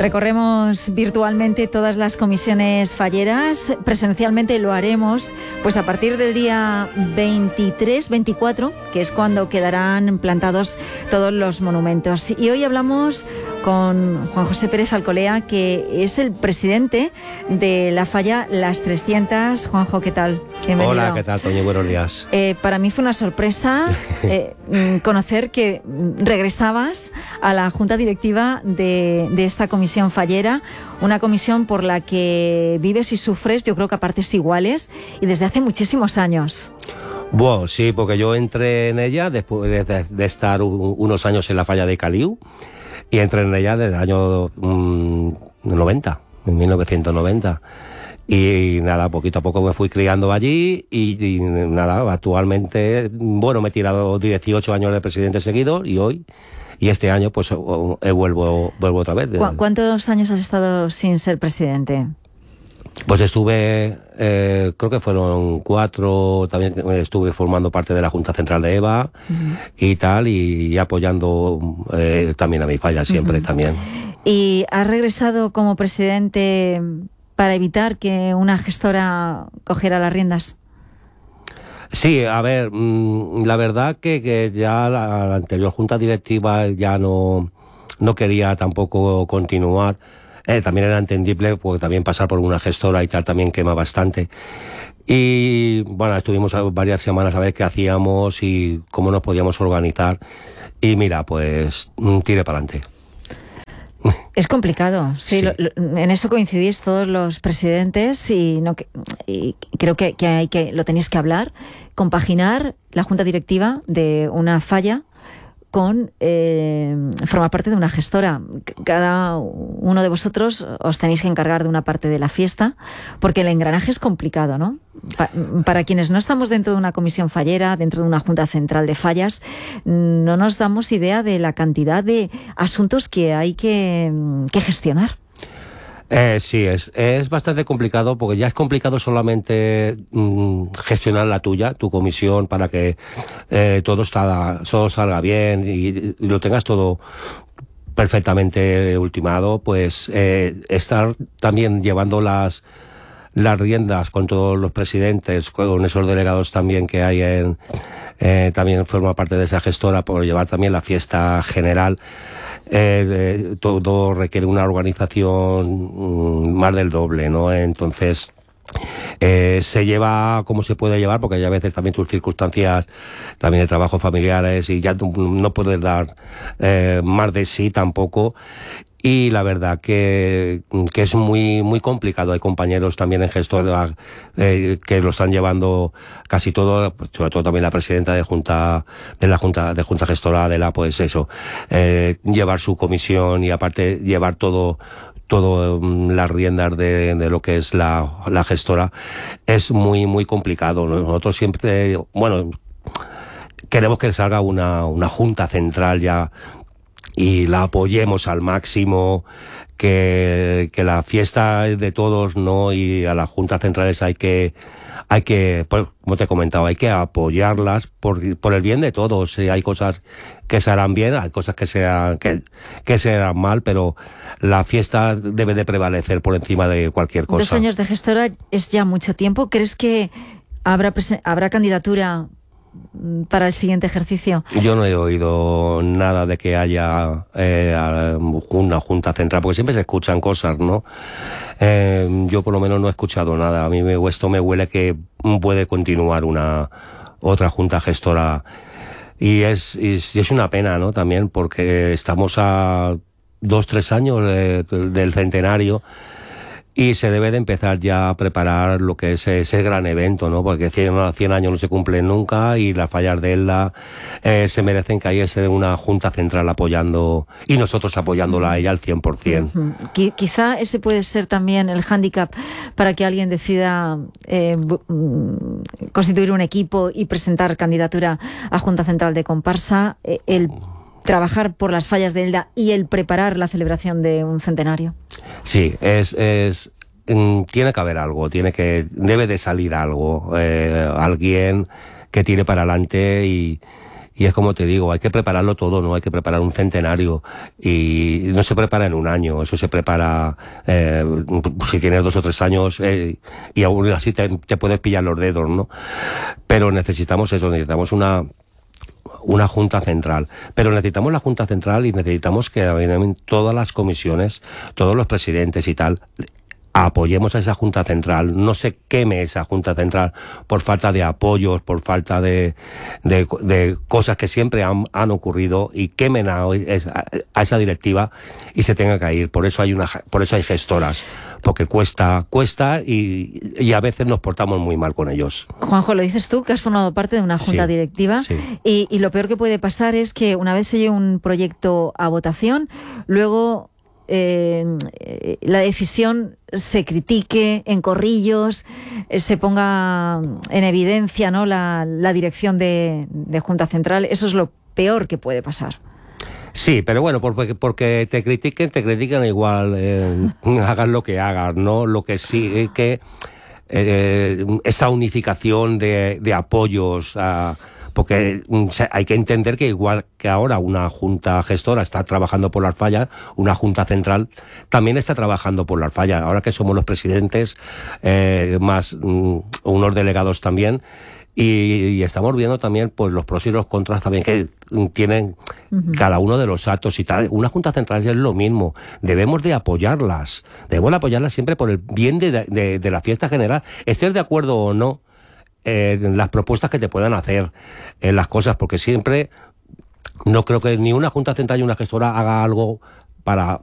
Recorremos virtualmente todas las comisiones falleras. Presencialmente lo haremos pues a partir del día 23-24, que es cuando quedarán plantados todos los monumentos. Y hoy hablamos con Juan José Pérez Alcolea, que es el presidente de la falla Las 300. Juanjo, ¿qué tal? Bienvenido. Hola, ¿qué tal, Toño? Buenos días. Para mí fue una sorpresa conocer que regresabas a la junta directiva de esta comisión fallera, una comisión por la que vives y sufres, yo creo que a partes iguales, y desde hace muchísimos años. Bueno, sí, porque yo entré en ella después de estar unos años en la falla de Caliu, y entré en ella desde el año 90, en 1990. Y nada, poquito a poco me fui criando allí y nada, actualmente, bueno, me he tirado 18 años de presidente seguido y este año pues vuelvo otra vez. ¿Cuántos años has estado sin ser presidente? Pues estuve, creo que fueron 4, también estuve formando parte de la Junta Central de EVA y tal, y apoyando también a mi falla siempre también. ¿Y has regresado como presidente para evitar que una gestora cogiera las riendas? Sí, a ver, la verdad que ya la anterior junta directiva ya no quería tampoco continuar. También era entendible, porque también pasar por una gestora y tal también quema bastante. Y bueno, estuvimos varias semanas a ver qué hacíamos y cómo nos podíamos organizar. Y mira, pues tiré para adelante. Es complicado, sí. En eso coincidís todos los presidentes y creo que lo tenéis que hablar, compaginar la junta directiva de una falla con formar parte de una gestora. Cada uno de vosotros os tenéis que encargar de una parte de la fiesta, porque el engranaje es complicado, ¿no? Para quienes no estamos dentro de una comisión fallera, dentro de una junta central de fallas, no nos damos idea de la cantidad de asuntos que hay que gestionar. Sí, es bastante complicado, porque ya es complicado solamente gestionar la tuya, tu comisión, para que todo salga bien y lo tengas todo perfectamente ultimado. Pues estar también llevando las riendas con todos los presidentes, con esos delegados también que hay también forma parte de esa gestora, por llevar también la fiesta general. Todo requiere una organización más del doble, ¿no? Entonces se lleva como se puede llevar, porque hay a veces también tus circunstancias también de trabajo familiares y ya no puedes dar más de sí tampoco. Y la verdad que es muy muy complicado. Hay compañeros también en gestora que lo están llevando casi todo, sobre todo también la presidenta de junta gestora de pues eso, llevar su comisión y aparte llevar todo las riendas de lo que es la gestora es muy muy complicado. Nosotros siempre, bueno, queremos que salga una junta central ya y la apoyemos al máximo, que la fiesta es de todos, ¿no? Y a las juntas centrales hay que, pues, como te he comentado, hay que apoyarlas por el bien de todos. Hay cosas que se harán bien, hay cosas que se harán mal, pero la fiesta debe de prevalecer por encima de cualquier cosa. 2 años de gestora es ya mucho tiempo. ¿Crees que habrá candidatura para el siguiente ejercicio? Yo no he oído nada de que haya una junta central, porque siempre se escuchan cosas, ¿no? Yo por lo menos no he escuchado nada. A mí esto me huele que puede continuar otra junta gestora, y es una pena, ¿no? También porque estamos a 2-3 años del centenario. Y se debe de empezar ya a preparar lo que es ese gran evento, ¿no? Porque 100 años no se cumplen nunca, y las fallas de Elda se merecen que haya una junta central apoyando, y nosotros apoyándola a ella al 100%. Quizá ese puede ser también el hándicap para que alguien decida constituir un equipo y presentar candidatura a Junta Central de Comparsa, el trabajar por las fallas de Elda y el preparar la celebración de un centenario. Sí, tiene que haber algo, debe de salir algo, alguien que tire para adelante y Y es como te digo, hay que prepararlo todo, ¿no? Hay que preparar un centenario y no se prepara en un año, eso se prepara si tienes 2 o 3 años y aún así te puedes pillar los dedos, ¿no? Pero necesitamos eso, necesitamos una junta central, pero necesitamos la junta central y necesitamos que todas las comisiones, todos los presidentes y tal, apoyemos a esa junta central, no se queme esa junta central por falta de apoyos, por falta de cosas que siempre han ocurrido, y quemen a esa directiva y se tenga que ir. Por eso hay gestoras, porque cuesta y a veces nos portamos muy mal con ellos. Juanjo, lo dices tú, que has formado parte de una junta directiva, sí. Y lo peor que puede pasar es que una vez se lleve un proyecto a votación, luego la decisión se critique en corrillos, se ponga en evidencia, ¿no?, la dirección de Junta Central. Eso es lo peor que puede pasar. Sí, pero bueno, porque te critiquen igual, hagan lo que hagan, ¿no? Lo que sí es que esa unificación de apoyos porque hay que entender que igual que ahora una junta gestora está trabajando por las fallas, una junta central también está trabajando por las fallas. Ahora que somos los presidentes, más unos delegados también, y estamos viendo también pues los pros y los contras también que tienen cada uno de los actos y tal. Una junta central es lo mismo, debemos de apoyarlas siempre por el bien de la fiesta general, estés de acuerdo o no en las propuestas que te puedan hacer, en las cosas, porque siempre no creo que ni una junta central ni una gestora haga algo para